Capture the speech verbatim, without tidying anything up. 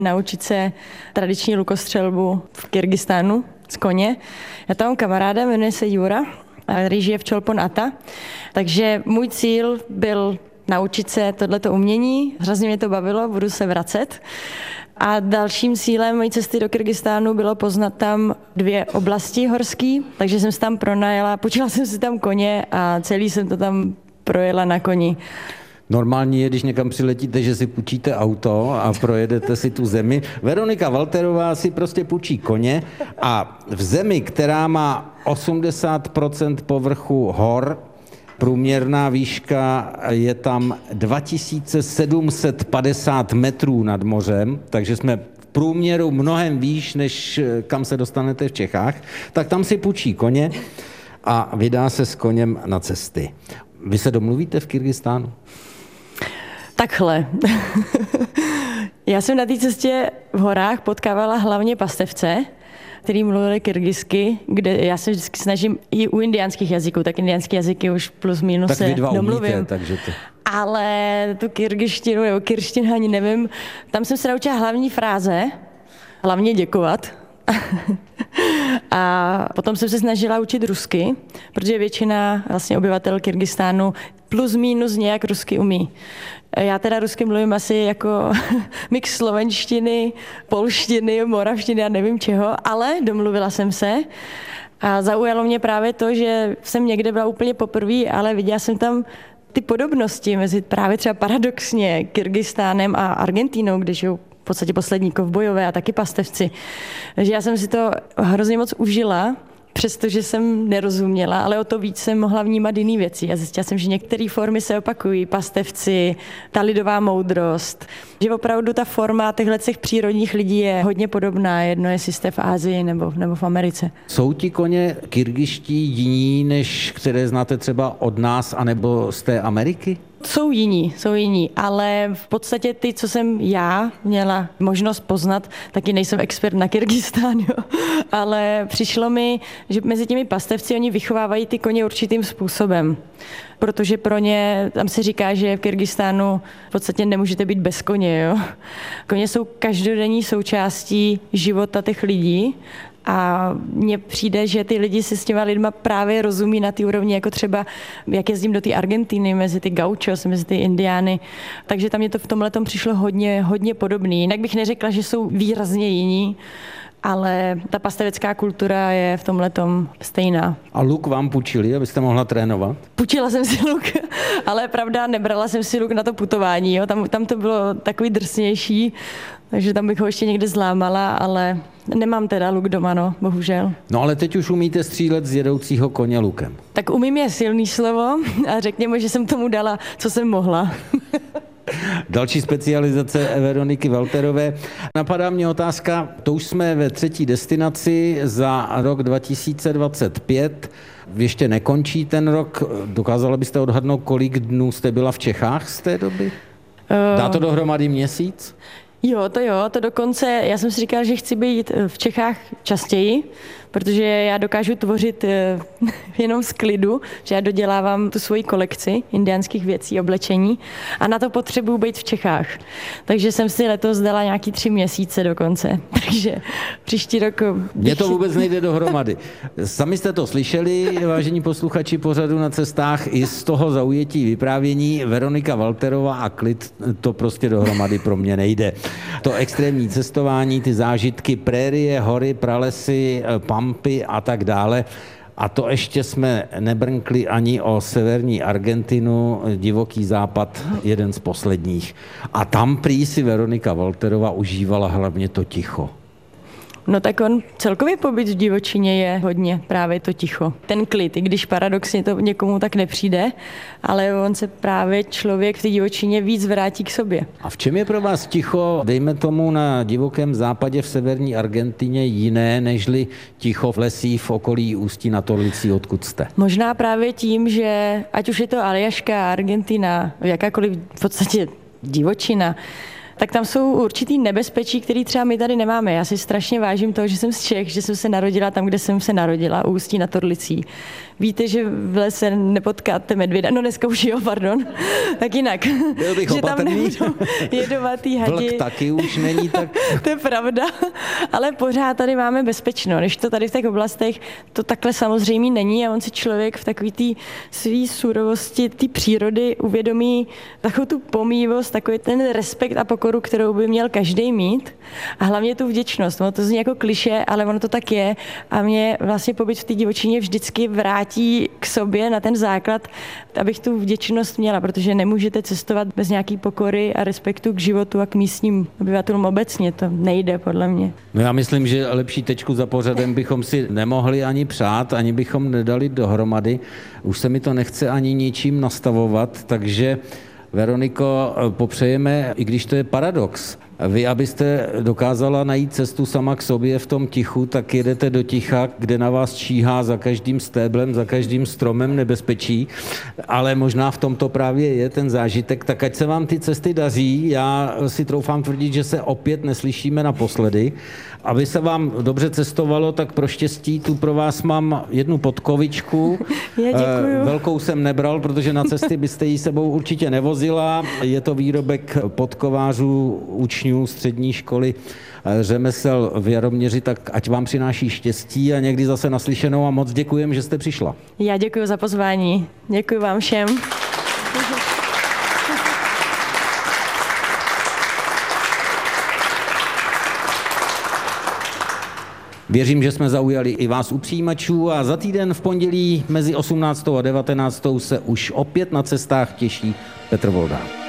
naučit se tradiční lukostřelbu v Kyrgyzstánu z koně. Já tam mám kamaráda, jmenuje se Jura, který žije v Čolpon Ata. Takže můj cíl byl naučit se tohleto umění, hrozně mě to bavilo, budu se vracet. A dalším cílem mojí cesty do Kyrgyzstánu bylo poznat tam dvě oblasti horský, takže jsem se tam pronajela, počila jsem si tam koně a celý jsem to tam projela na koni. Normální je, když někam přiletíte, že si půjčíte auto a projedete si tu zemi. Veronika Walterová si prostě půjčí koně a v zemi, která má osmdesát procent povrchu hor, průměrná výška je tam dva tisíce sedm set padesát metrů nad mořem, takže jsme v průměru mnohem výš, než kam se dostanete v Čechách, tak tam si půjčí koně a vydá se s koněm na cesty. Vy se domluvíte v Kyrgyzstánu? Takhle. Já jsem na té cestě v horách potkávala hlavně pastevce, který mluvili kyrgyzsky, kde já se vždycky snažím i u indiánských jazyků, tak indiánský jazyky už plus minus tak se domluvím. Umíte, takže to... Ale tu kyrgyzštinu nebo kyrštinu ani nevím. Tam jsem se naučila hlavní fráze, hlavně děkovat. A potom jsem se snažila učit rusky, protože většina vlastně obyvatel Kyrgyzstánu plus minus nějak rusky umí. Já teda rusky mluvím asi jako mix slovenštiny, polštiny, moravštiny a nevím čeho, ale domluvila jsem se a zaujalo mě právě to, že jsem někde byla úplně poprvé, ale viděla jsem tam ty podobnosti mezi právě třeba paradoxně Kyrgyzstánem a Argentínou, kde žijou v podstatě poslední kovbojové a taky pastevci. Takže já jsem si to hrozně moc užila, přestože jsem nerozuměla, ale o to víc jsem mohla vnímat jiné věci. A zjistila jsem, že některé formy se opakují, pastevci, ta lidová moudrost, že opravdu ta forma těchto přírodních lidí je hodně podobná, jedno jestli jste v Asii nebo, nebo v Americe. Jsou ti koně kyrgyzští jiní, než které znáte třeba od nás, anebo z té Ameriky? Jsou jiní, jsou jiní, ale v podstatě ty, co jsem já měla možnost poznat, taky nejsem expert na Kyrgyzstán, jo. Ale přišlo mi, že mezi těmi pastevci oni vychovávají ty koně určitým způsobem, protože pro ně, tam se říká, že v Kyrgyzstánu v podstatě nemůžete být bez koně, jo. Koně jsou každodenní součástí života těch lidí. A mně přijde, že ty lidi si s těma lidma právě rozumí na té úrovni, jako třeba, jak jezdím do té Argentiny, mezi ty gauchos, mezi ty indiány. Takže tam mě to v tomhletom přišlo hodně, hodně podobný. Jinak bych neřekla, že jsou výrazně jiní, ale ta pastevecká kultura je v tomhletom stejná. A luk vám půjčili, abyste mohla trénovat? Půjčila jsem si luk, ale pravda, nebrala jsem si luk na to putování. Jo. Tam, tam to bylo takový drsnější, takže tam bych ho ještě někde zlámala, ale nemám teda luk doma, no, bohužel. No ale teď už umíte střílet z jedoucího koně lukem. Tak umím je silný slovo a řekněme, že jsem tomu dala, co jsem mohla. Další specializace Veroniky Walterové. Napadá mě otázka, to už jsme ve třetí destinaci za rok dva tisíce dvacet pět. Ještě nekončí ten rok. Dokázala byste odhadnout, kolik dnů jste byla v Čechách z té doby? Dá to dohromady měsíc? Jo, to jo, to dokonce, já jsem si říkala, že chci být v Čechách častěji, protože já dokážu tvořit jenom z klidu, že já dodělávám tu svoji kolekci indiánských věcí, oblečení a na to potřebuji být v Čechách. Takže jsem si letos dala nějaký tři měsíce dokonce, takže příští rok... Mně to vůbec nejde dohromady. Sami jste to slyšeli, vážení posluchači pořadu Na cestách, i z toho zaujetí vyprávění Veronika Walterová a klid, to prostě dohromady pro mě nejde. To extrémní cestování, ty zážitky, prérie, hory, pralesy, pampy a tak dále. A to ještě jsme nebrnkli ani o severní Argentinu, divoký západ, jeden z posledních. A tam prý si Veronika Walterová užívala hlavně to ticho. No tak on celkově pobyt v divočině je hodně právě to ticho. Ten klid, i když paradoxně to někomu tak nepřijde, ale on se právě člověk v té divočině víc vrátí k sobě. A v čem je pro vás ticho, dejme tomu na divokém západě v severní Argentině, jiné nežli ticho v lesích v okolí Ústí nad Orlicí, odkud jste? Možná právě tím, že ať už je to Aljaška, Argentina, jakákoliv v podstatě divočina, tak tam jsou určitý nebezpečí, který třeba my tady nemáme. Já si strašně vážím toho, že jsem z Čech, že jsem se narodila tam, kde jsem se narodila, u Ústí nad Orlicí. Víte, že v lese nepotkáte medvěda, no dneska už jo, pardon, tak jinak. Byl bych že tam nebudou jedovatý hadi. Vlk taky už není tak. To je pravda, ale pořád tady máme bezpečno, než to tady v těch oblastech to takhle samozřejmě není a on si člověk v takové té své surovosti, té přírody uvědomí takovou tu pomývost, takový ten respekt a pokoru, kterou by měl každý mít a hlavně tu vděčnost. Ono to zní jako klišé, ale ono to tak je a mě vlastně pobyt v té divočině vždycky vrátí k sobě na ten základ, abych tu vděčnost měla, protože nemůžete cestovat bez nějaký pokory a respektu k životu a k místním obyvatelům obecně. To nejde podle mě. No já myslím, že lepší tečku za pořadem bychom si nemohli ani přát, ani bychom nedali dohromady. Už se mi to nechce ani ničím nastavovat, takže Veroniko, popřejeme, i když to je paradox, vy, abyste dokázala najít cestu sama k sobě v tom tichu, tak jedete do ticha, kde na vás číhá za každým stéblem, za každým stromem nebezpečí, ale možná v tomto právě je ten zážitek, tak ať se vám ty cesty daří. Já si troufám tvrdit, že se opět neslyšíme naposledy. Aby se vám dobře cestovalo, tak pro štěstí tu pro vás mám jednu podkovičku. Já děkuju. Velkou jsem nebral, protože na cesty byste ji sebou určitě nevozila. Je to výrobek podkovářů, učňů střední školy řemesel v Jaroměři, tak ať vám přináší štěstí a někdy zase naslyšenou a moc děkujem, že jste přišla. Já děkuji za pozvání. Děkuji vám všem. Věřím, že jsme zaujali i vás u přijímačů a za týden v pondělí mezi osmnáctou a devatenáctou se už opět na cestách těší Petr Voldák.